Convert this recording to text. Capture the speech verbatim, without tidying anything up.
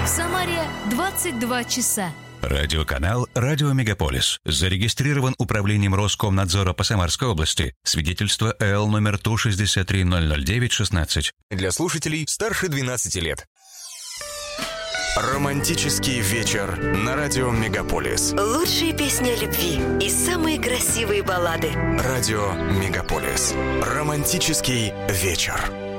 В Самаре двадцать два часа. Радиоканал «Радио Мегаполис». Зарегистрирован управлением Роскомнадзора по Самарской области. Свидетельство эл номер Ту шестьдесят три ноль ноль девять шестнадцать. Для слушателей старше двенадцати лет. Романтический вечер на радио Мегаполис. Лучшие песни о любви и самые красивые баллады. Радио Мегаполис. Романтический вечер.